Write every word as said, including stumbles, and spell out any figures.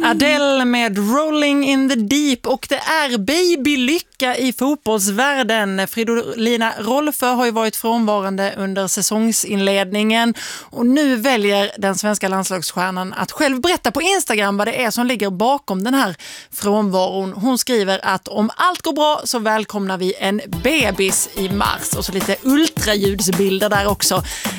Adele med Rolling in the Deep, och det är babylycka i fotbollsvärlden. Fridolina Rolfö har ju varit frånvarande under säsongsinledningen och nu väljer den svenska landslagsstjärnan att själv berätta på Instagram vad det är som ligger bakom den här frånvaron. Hon skriver att om allt går bra så välkomnar vi en bebis i mars, och så lite ultraljudsbilder där också.